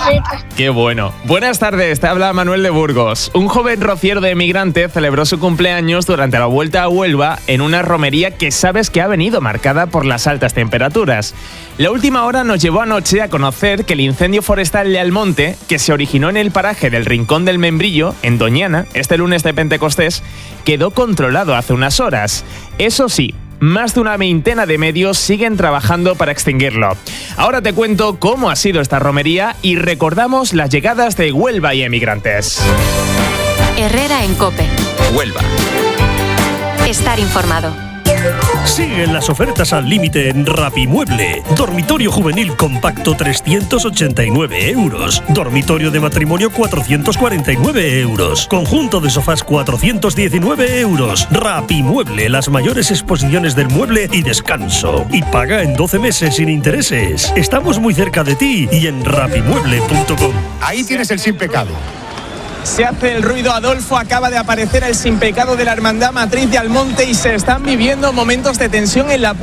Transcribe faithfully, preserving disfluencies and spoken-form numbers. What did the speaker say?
roseta. Qué bueno. Buenas tardes, te habla Manuel de Burgos. Un joven rociero de emigrante celebró su cumpleaños durante la vuelta a Huelva en una romería que sabes que ha venido marcada por las altas temperaturas. La última hora nos llevó anoche a conocer que el incendio forestal de Almonte, que se originó en el paraje del Rincón del Membrillo, en Doñana, este lunes de Pentecostés, quedó controlado hace unas horas. Eso sí, más de una veintena de medios siguen trabajando para extinguirlo. Ahora te cuento cómo ha sido esta romería y recordamos las llegadas de Huelva y emigrantes. Herrera en COPE. Huelva. Estar informado. Siguen las ofertas al límite en Rapimueble. Dormitorio juvenil compacto trescientos ochenta y nueve euros. Dormitorio de matrimonio cuatrocientos cuarenta y nueve euros. Conjunto de sofás cuatrocientos diecinueve euros. Rapimueble, las mayores exposiciones del mueble y descanso. Y paga en doce meses sin intereses. Estamos muy cerca de ti y en rapimueble punto com. Ahí tienes el sin pecado. Se hace el ruido, Adolfo, acaba de aparecer el sin pecado de la Hermandad Matriz de Almonte y se están viviendo momentos de tensión en la